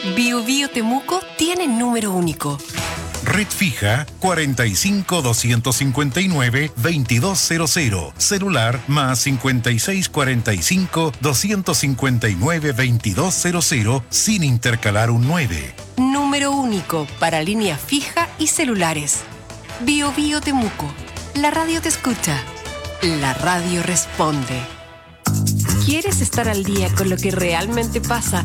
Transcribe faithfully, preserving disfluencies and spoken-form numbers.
Bio Bio Temuco tiene número único. Red fija cuarenta y cinco, doscientos cincuenta y nueve, veintidós cero cero. Celular más cincuenta y seis, cuarenta y cinco, doscientos cincuenta y nueve, veintidós cero cero sin intercalar un nueve. Número único para línea fija y celulares. Bio Bio Temuco. La radio te escucha. La radio responde. ¿Quieres estar al día con lo que realmente pasa